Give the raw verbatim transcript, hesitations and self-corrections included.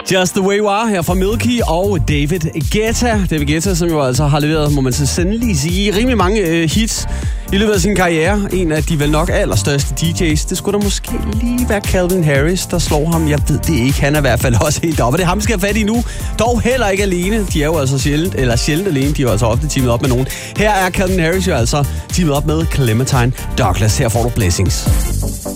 Just the way you are her fra Milky og David Guetta. David Guetta, som jo altså har leveret, må man så sandelig sige, rimelig mange øh, hits i løbet af sin karriere. En af de vel nok allerstørste D J's. Det skulle da måske lige være Calvin Harris, der slår ham. Jeg ved det ikke. Han er i hvert fald også helt oppe. Det er ham, skal have fat i nu. Dog heller ikke alene. De er jo altså sjældent, eller sjældent alene. De er jo altså ofte teamet op med nogen. Her er Calvin Harris jo altså teamet op med Clementine Douglas. Her får du Blessings.